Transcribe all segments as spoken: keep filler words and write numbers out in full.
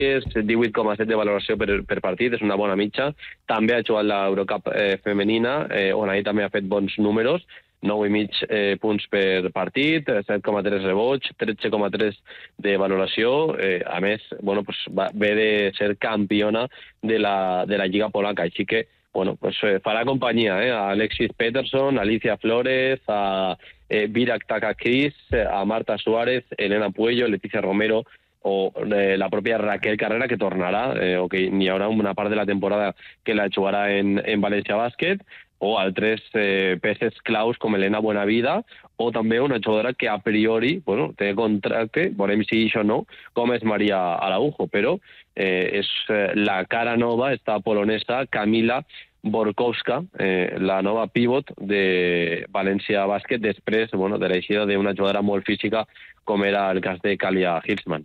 Vázquez, divuit coma set de valoració per, per partit, és una bona mitja. També ha jugat l'Eurocup eh, femenina, eh, on ahir també ha fet bons números, nou i mig eh, punts per partit, set coma tres rebots, tretze coma tres de valoració. Eh, a més, bueno, pues va, ve de ser campiona de la, de la Lliga Polaca, així que bueno, pues eh, farà companyia eh, a Alexis Peterson, a Alicia Flores, a eh, Virak Takakis, a Marta Suárez, Elena Puello, Leticia Romero o eh, la propia Raquel Carrera, que tornarà, eh, o que n'hi haurà una part de la temporada que la jugarà en, en València Bàsquet, o altres eh, peces claus com Elena Buenavida, o també una jugadora que a priori bueno, té contracte, veurem si això no, com és Maria Araujo, però eh, és eh, la cara nova, esta polonesa, Kamila Borkowska, eh, la nova pivot de València Bàsquet, després bueno, de l'eixida d'una jugadora molt física com era el cas de Kalia Hilsman.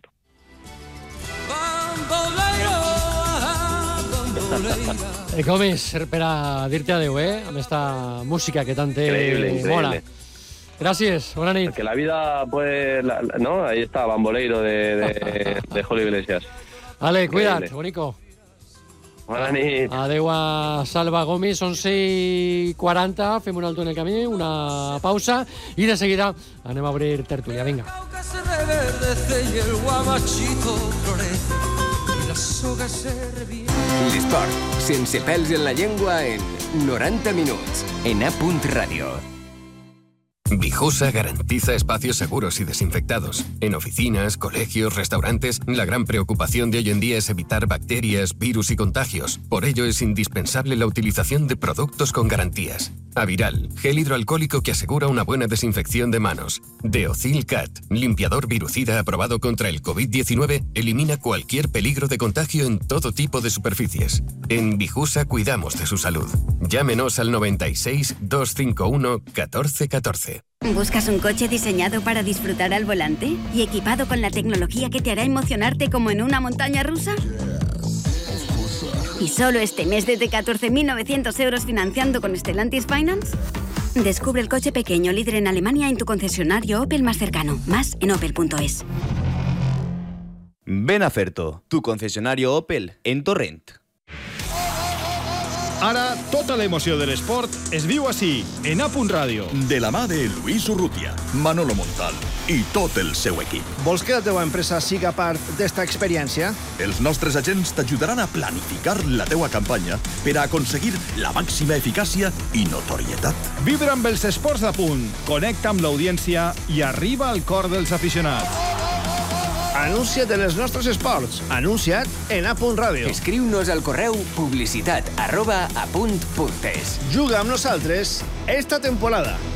Eh, Gomis, per a dir-te adeu, eh? Amb esta música que tant te mola. Gràcies, bona nit. Que la vida, pues, la, ¿no? Ahí está, Bamboleiro de, de, de Julio Iglesias. Vale, cuida't, bonico. Bona nit. Adeu a Salva Gomis, onze i quaranta, fem un alto en el camí, una pausa, i de seguida anem a obrir tertúlia, vinga. L'esport, sense pèls en la llengua, en noranta minuts, en A. Radio. Vijusa garantiza espacios seguros y desinfectados. En oficinas, colegios, restaurantes, la gran preocupación de hoy en día es evitar bacterias, virus y contagios. Por ello es indispensable la utilización de productos con garantías. Aviral, gel hidroalcohólico que asegura una buena desinfección de manos. Deocil Cat, limpiador virucida aprobado contra el covid diecinueve, elimina cualquier peligro de contagio en todo tipo de superficies. En Vijusa cuidamos de su salud. Llámenos al noventa y seis, doscientos cincuenta y uno, catorce catorce. ¿Buscas un coche diseñado para disfrutar al volante y equipado con la tecnología que te hará emocionarte como en una montaña rusa? ¿Y solo este mes desde catorce mil novecientos euros financiando con Stellantis Finance? Descubre el coche pequeño líder en Alemania en tu concesionario Opel más cercano. Más en opel punto es. Ven a Ferto, tu concesionario Opel en Torrent. Ara, tota l'emoció de l'esport es viu així, en A. Ràdio. De la mà de Luis Urrutia, Manolo Montal i tot el seu equip. Vols que la teva empresa siga part d'esta experiència? Els nostres agents t'ajudaran a planificar la teua campanya per a aconseguir la màxima eficàcia i notorietat. Vibra amb els esports a punt, connecta amb l'audiència i arriba al cor dels aficionats. Anuncia't en els nostres esports. Anuncia't en A. Ràdio. Escriu-nos al correu publicitat arroba apunt punt es. Juga amb nosaltres esta temporada.